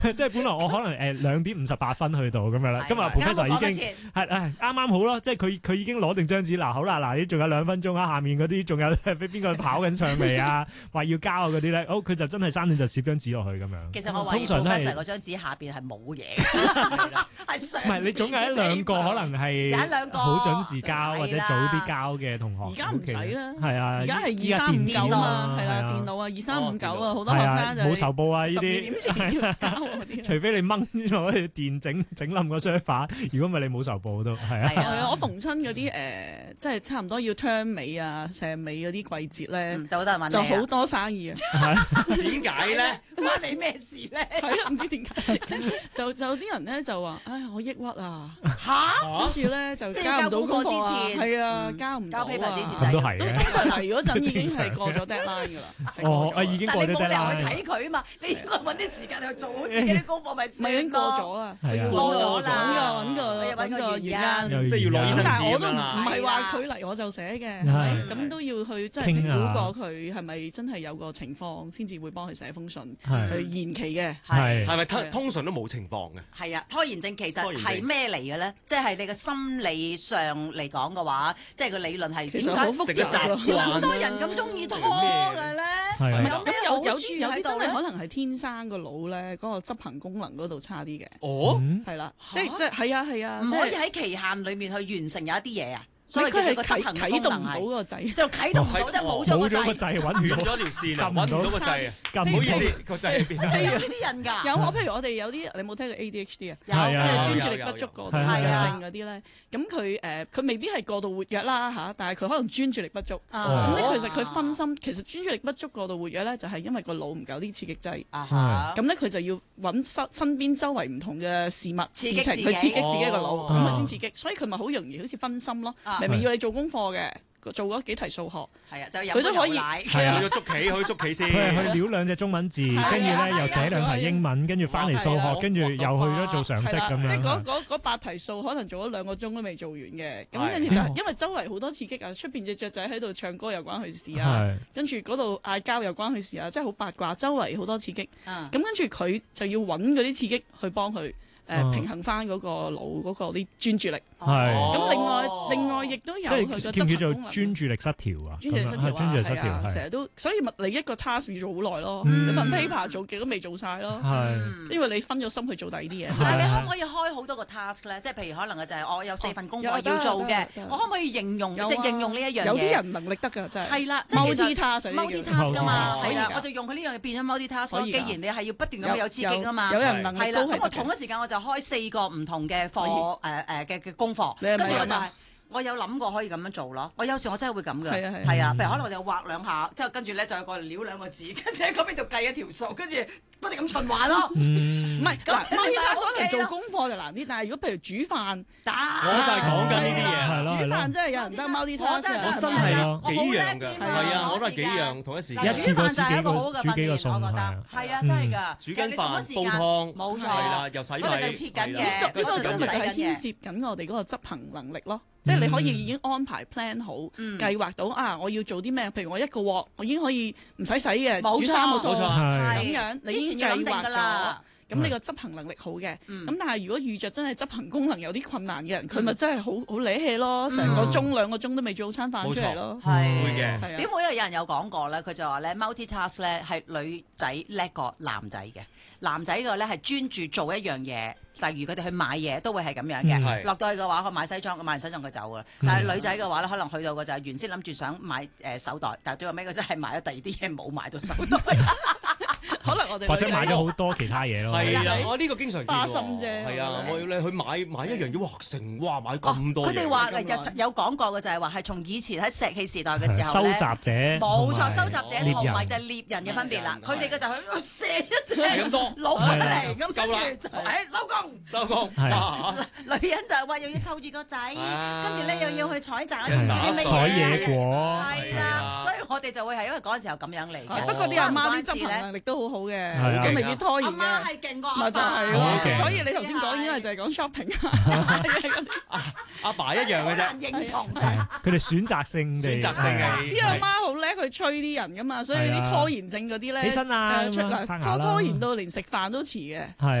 即係本來我可能2:58去到咁樣啦，今日 professor 已經係啱啱好咯，即係佢已經攞定張紙嗱，好啦嗱，你仲有2分鐘啊，下面嗰啲仲有俾邊個跑緊上嚟啊，話要交啊嗰啲咧，佢就真係3點就攝張紙落去咁樣。 其實我懷疑 professor 嗰張紙下邊係冇嘢， 唔係你總有1、2個可能係好準時交或者早啲交嘅同學。 而家唔使啦， 係啊， 而家係2359嘛，係啦，電腦啊2359啊，好多學生就冇仇報啊呢啲。 12點前要交嗰啲， 除非你掹咗啲電整冧個 server， 如果唔係你冇仇報都係啊。 係啊，我逢親嗰啲即係差唔多要 term 尾啊、成尾嗰啲季節咧， 就好多人問你， 就好多生意啊。 點解咧？ 關你咩事咧？ 係啊，唔知點解，就啲人咧就話：唉，我抑鬱啊！ 嚇， 跟住咧就交唔到功課啊，係啊，交唔到啊。 交 paper 之前咁都係嘅。 通常嚟嗰陣已經係過咗 deadline 㗎啦。 已經過咗但係你冇理由 deadline 去睇佢啊嘛，你應該揾啲時間去做好自己啲功課咪咪已算經過咯。 咗啊， 係啊過咗啦， 揾個原因。 即係要攞醫生但係我都唔紙咁樣啦。 係話佢嚟我就寫嘅， 係咁都要去即係評估過佢係咪真係有個情況，先至會幫佢寫封信去延期嘅。 係咪通常都冇情況嘅？ 係啊，拖延症其實係咩嚟嘅咧？即係你嘅心理上嚟講嘅話，即係個理論係點其實好解？ 複雜咯。 點解好多人咁中意拖嘅咧？ 係啊有咩好處有啲真係喺度咧？ 可能係天生個腦咧，嗰個執行功能嗰度差啲嘅。 哦， 係啦，即係係啊， 唔可以即係喺期限裡面去完成有一啲嘢啊！所以佢係佢個執行啟動唔到係個掣。 就啟動唔到，即係冇咗個冇咗個掣。 掣，揾唔到斷咗條線啊，揾唔到個掣啊！ 撳唔好意思，個掣喺邊啊？ 有呢啲人㗎， 有譬如我哋有啲，你冇聽過 ADHD 啊？ 有係啊即係專注力不足過度活係躍症嗰啲咧，咁佢未必係過度活躍啦嚇，但係佢可能專注力不足。咁咧其實佢分心，其實專注力不足過度活躍咧，就係因為個腦唔夠啲刺激劑。咁咧佢就要揾身邊周圍唔同嘅事物事情去刺激自己個腦，咁佢先刺激，所以佢咪好容易好似分心咯。明明要你做功課嘅，做嗰幾題數學， 係啊，就佢都可以係啊去咗捉棋，去捉棋先。 佢係去撩2隻中文字，跟住咧又寫2題英文，跟住翻嚟數學，跟住又去咗做常識咁樣。 即係嗰8題數可能做咗2個鐘都未做完嘅，咁跟住就因為周圍好多刺激啊，出邊隻雀仔喺度唱歌又關佢事啊，跟住嗰度嗌交又關佢事啊，即係好八卦，周圍好多刺激。咁跟住佢就要揾嗰啲刺激去幫佢。平衡翻嗰個腦嗰個啲專注力。 係。 咁另外亦都有佢個執行功能。 叫做專注力失調啊？ 專注力失調專注力失調係。 成日都，所以你一個 task 要做好耐咯，你份 paper 做極都未做晒咯。因為你分咗心去做第二啲嘢。 但係你可唔可以開好多個 task 咧？即係譬如可能就係我有4份功課要做嘅，我可唔可以形容即係應用呢一樣嘢？ 有啲人能力得㗎，真係。 係啦，即係其實 multi-task 㗎嘛，係啊，我就用佢呢樣嘢變咗 multi-task。既然你係要不斷咁有刺激啊嘛， 有人能力係啦，咁我同一時間我就開4個唔同嘅課嘅功課，跟住我就係我有諗過可以咁樣做咯。我有時我真係會咁嘅，係啊，譬如可能我就畫2下，之後跟住咧就過嚟撩2個字，跟住喺嗰邊度計一條數，跟住不停咁循環咯。 唔係咁multi-task可能做功課就難啲，但係如果譬如煮飯， 我就係講緊呢啲嘢。 煮飯真係有人得 multi-task， 我真係幾樣㗎，係啊，我都係幾樣同一時間。 一次過煮飯就係一個好嘅訓練，我覺得係啊，真係㗎。 煮緊飯、煲湯， 冇錯， 係啦，又洗米， 我哋就切緊嘅。 呢個咁咪就係牽涉緊我哋嗰個執行能力咯。即係你可以已經安排 plan 好，計劃到我要做啲咩？譬如我一個鑊，我已經可以唔使洗嘅，煮3個餸，咁樣你已經計劃咗。咁你個執行能力好嘅，咁但係如果遇着真係執行功能有啲困難嘅人，佢咪真係好攣氣咯，成個鐘2個鐘都未做餐飯出嚟咯。 係會嘅。 點會？因為有人有講過咧，佢就話咧 multi-task 咧係女仔叻過男仔嘅，男仔個咧係專注做一樣嘢。例如佢哋去買嘢都會係咁樣嘅，落到去嘅話，佢買西裝，佢買完西裝佢走噶啦。但係女仔嘅話咧，可能去到嘅就係原先諗住想買手袋，但係最後尾佢真係買咗第二啲嘢，冇買到手袋。 可能我哋或者買咗好多其他嘢咯。 係啊，我呢個經常見喎。 花心啫。 係啊，我要你去買一樣嘢，哇買咁多嘢。 佢哋話有講過嘅就係話係從以前喺石器時代嘅時候咧， 收集者冇錯，收集者同埋就係獵人嘅分別啦。佢哋嘅就係射一隻咁多攞翻嚟，咁夠啦， 就收工。 收工。 女人就係話又要湊住個仔，跟住咧又要去採摘一啲咩採野果。 係啦，所以我哋就會係因為嗰陣時候咁樣嚟嘅。 不過啲阿媽啲執行能力都好好嘅， 係都未必拖延阿媽嘅。 係勁過咪就係好咯， 勁所以你頭先講應該就係講 shopping 啊， 阿爸一樣嘅啫， 認同係佢哋選擇性地， 選擇性嘅。 啲阿媽好叻去催啲人噶嘛，所以啲拖延症嗰啲咧， 起身啊咁樣出嚟刷牙啦拖延到連食飯都遲嘅。 係。